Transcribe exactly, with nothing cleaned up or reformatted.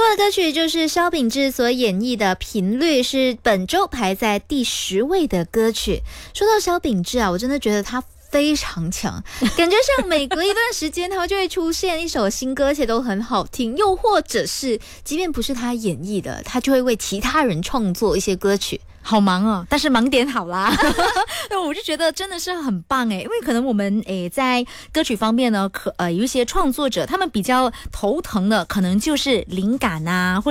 过的歌曲就是萧秉治所演绎的《频率》，是本周排在第十位的歌曲。说到萧秉治啊，我真的觉得他非常强，感觉上每隔一段时间他就会出现一首新歌，而且都很好听，又或者是即便不是他演绎的，他就会为其他人创作一些歌曲。 好忙哦，但是忙点好啦。我就觉得真的是很棒诶，因为可能我们诶在歌曲方面呢，可呃有一些创作者他们比较头疼的，可能就是灵感啊，或